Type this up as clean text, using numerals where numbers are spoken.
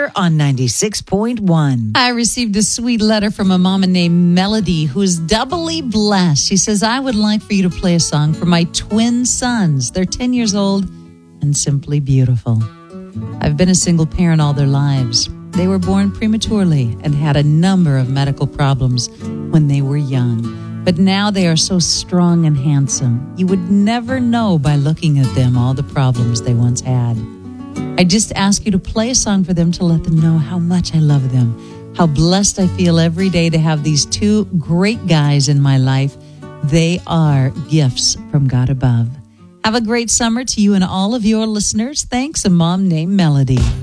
here on 96.1. I received a sweet letter from a mama named Melody who's doubly blessed. She says, I would like for you to play a song for my twin sons. They're 10 years old and simply beautiful. I've been a single parent all their lives. They were born prematurely and had a number of medical problems when they were young. But now they are so strong and handsome. You would never know by looking at them all the problems they once had. I just ask you to play a song for them to let them know how much I love them, how blessed I feel every day to have these two great guys in my life. They are gifts from God above. Have a great summer to you and all of your listeners. Thanks, a mom named Melody.